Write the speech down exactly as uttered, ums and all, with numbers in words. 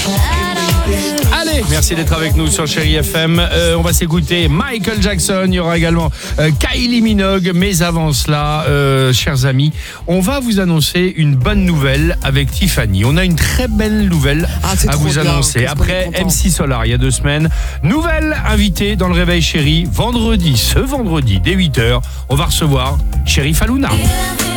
Allez, merci d'être avec nous sur Chérie F M. Euh, on va s'écouter Michael Jackson. Il y aura également euh, Kylie Minogue. Mais avant cela, euh, chers amis, on va vous annoncer une bonne nouvelle avec Tiffany. On a une très belle nouvelle ah, à vous bien, annoncer. Après M C Solar, il y a deux semaines, nouvelle invitée dans le Réveil Chérie. Vendredi, ce vendredi, dès huit heures, on va recevoir Chérie Fallouna.